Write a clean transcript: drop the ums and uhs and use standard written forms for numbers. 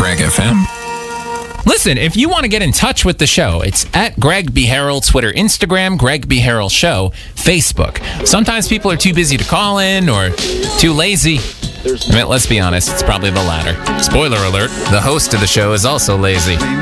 Greg FM. Listen, if you want to get in touch with the show, it's at Greg B. Harrell, Twitter, Instagram, Greg B. Harrell Show, Facebook. Sometimes people are too busy to call in or too lazy. I mean, let's be honest, it's probably the latter. Spoiler alert, the host of the show is also lazy.